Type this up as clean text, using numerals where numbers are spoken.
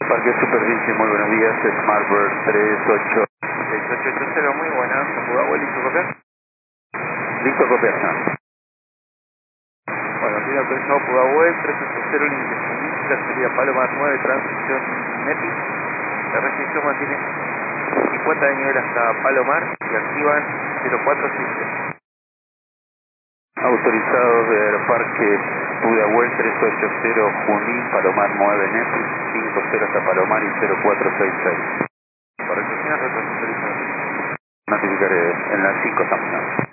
Parque Superficie, muy buenos días, Smartbird 3880, muy buenas, Pudahuel, ¿listo copiar? listo a copiar. Bueno, tiene autorizado Pudahuel, 380, límite suministra, sería Palomar 9, transición NEPI. La restricción mantiene 50 de nivel hasta Palomar y activan 0467. Autorizados de Aeroparque Pudahuel 380 Junín, Palomar 9 Netflix, 50 hasta Palomar y 0466. Correcto, señor, retroautorización. Notificaré en las 5 estamos.